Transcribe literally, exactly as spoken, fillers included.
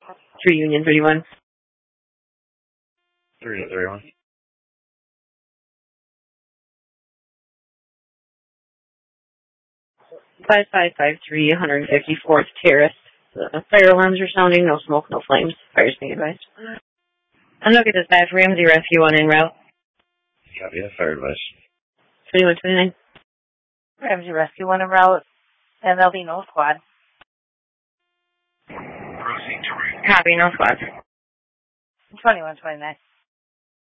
three Union thirty-one. three thirty-one. five five five three, one fifty-fourth Terrace. The fire alarms are sounding. No smoke, no flames. Fire's being advised. I'm looking at dispatch for Ramsey Rescue one en route. Copy that, fire advice. twenty-one twenty-nine. Ramsey Rescue one en route. And there'll be no squad. Proceed to Copy, no squad. twenty-one twenty-nine.